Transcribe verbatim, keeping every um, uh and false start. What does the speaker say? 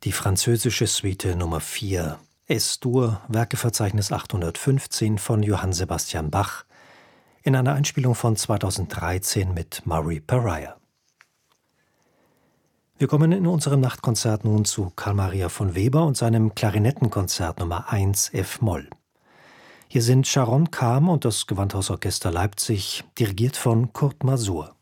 Die französische Suite Nummer vier, Es-Dur, Werkeverzeichnis achthundertfünfzehn von Johann Sebastian Bach, in einer Einspielung von zweitausenddreizehn mit Murray Pariah. Wir kommen in unserem Nachtkonzert nun zu Carl Maria von Weber und seinem Klarinettenkonzert Nummer eins F-Moll. Hier sind Sharon Kam und das Gewandhausorchester Leipzig, dirigiert von Kurt Masur.